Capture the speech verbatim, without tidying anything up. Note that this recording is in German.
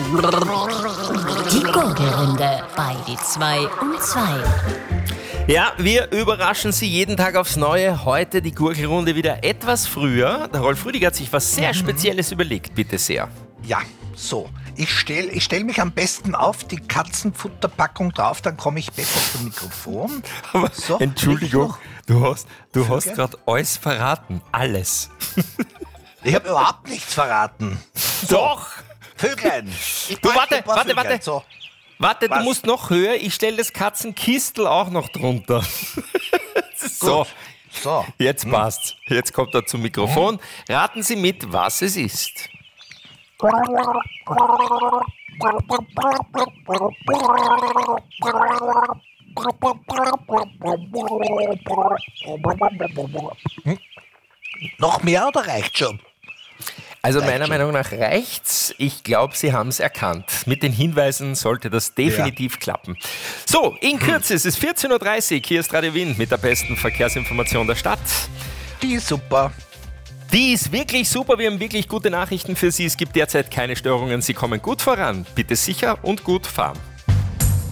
Die Gurgelrunde bei die zwei um zwei. Ja, wir überraschen Sie jeden Tag aufs Neue. Heute die Gurgelrunde wieder etwas früher. Der Rolf Rüdiger hat sich was sehr Spezielles überlegt, bitte sehr. Ja, so. Ich stelle ich stell mich am besten auf die Katzenfutterpackung drauf, dann komme ich besser zum Mikrofon. Aber So, Entschuldigung, du hast, du hast Vögel? gerade alles verraten. Alles. Ich habe überhaupt nichts verraten. Doch! Vöglein. Ich Du, bräuchte warte, ein paar warte, Vöglein. warte. So. Warte, du Was? musst noch höher. Ich stelle das Katzenkistel auch noch drunter. So, So. jetzt passt's. Jetzt kommt er zum Mikrofon. Raten Sie mit, was es ist. Noch mehr oder reicht schon? Also Reicht meiner schon. Meinung nach reicht's. Ich glaube, Sie haben es erkannt. Mit den Hinweisen sollte das definitiv klappen. So, in Kürze, es ist vierzehn Uhr dreißig. Hier ist Radio Wien mit der besten Verkehrsinformation der Stadt. Die ist super. Die ist wirklich super. Wir haben wirklich gute Nachrichten für Sie. Es gibt derzeit keine Störungen. Sie kommen gut voran. Bitte sicher und gut fahren.